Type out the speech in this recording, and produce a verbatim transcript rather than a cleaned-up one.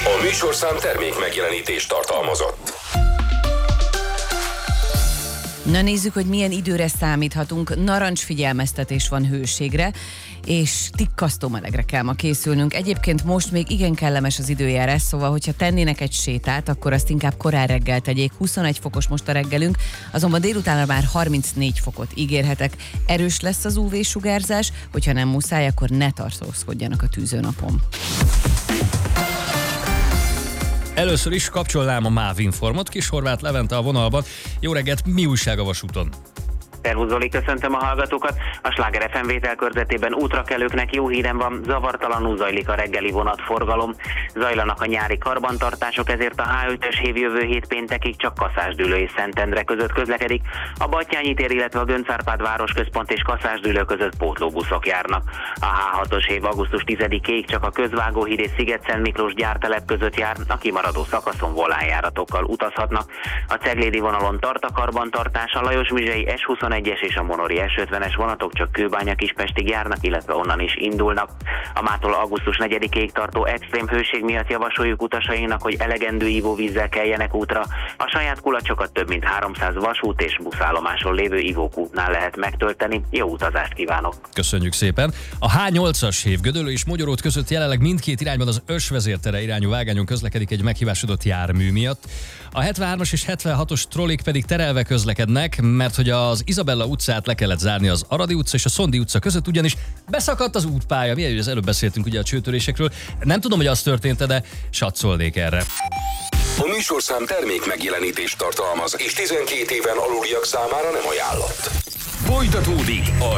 A műsorszám termék megjelenítést tartalmazott. Na nézzük, hogy milyen időre számíthatunk. Narancsfigyelmeztetés van hőségre, és tikkasztó melegre kell ma készülnünk. Egyébként most még igen kellemes az időjárás, szóval hogyha tennének egy sétát, akkor azt inkább korán reggel tegyék. huszonegy fokos most a reggelünk, azonban délutánra már harmincnégy fokot ígérhetek. Erős lesz az ú vé-sugárzás, hogyha nem muszáj, akkor ne tartózkodjanak a tűzőnapon. Először is kapcsolnám a MÁV Informot, Kis Horváth Levente a vonalban. Jó reggelt, mi újság a vasúton? Szervusz Zoli, köszöntöm a hallgatókat. A Sláger ef em vételkörzetében útrakelőknek jó hírem van, zavartalanul zajlik a reggeli vonatforgalom. Zajlanak a nyári karbantartások, ezért a há ötös hév jövő hét péntekig csak Kaszásdűlő és Szentendre között közlekedik. A Batthyány tér, illetve a Göncz Árpád városközpont és Kaszásdűlő között pótlóbuszok járnak. A há hatos hév augusztus tizedikéig csak a Közvágóhíd és Sziget-Szent Miklós gyártelep között jár, a kimaradó szakaszon volánjáratokkal utazhatnak. A Ceglédi vonalon tart a karbantartás, a Lajos-Mizsei es huszonegyes és a Monori es ötvenes vonatok csak Kőbánya-Kispestig járnak, illetve onnan is indulnak. A mától augusztus negyedikéig tartó extrém hőség miatt javasoljuk utasainknak, hogy elegendő ivóvízzel keljenek útra. A saját kulacsokat több mint háromszáz vasút és buszállomáson lévő ivókútnál lehet megtölteni. Jó utazást kívánok! Köszönjük szépen! A há nyolcas hév Gödöllő és Mogyorót között jelenleg mindkét irányban az Ösvezértere irányú vágányon közlekedik egy meghibásodott jármű miatt. A hetvenhármas és hetvenhatos trollik pedig terelve közlekednek, mert hogy az Izabella utcát le kellett zárni az Aradi utca és a Szondi utca között, ugyanis beszakadt az útpálya. Milyen, hogy az előbb beszéltünk ugye a csőtörésekről. Nem tudom, hogy az történt, de satszolnék erre. A műsorszám termék megjelenítést tartalmaz, és tizenkét éven aluliak számára nem ajánlott. Folytatódik a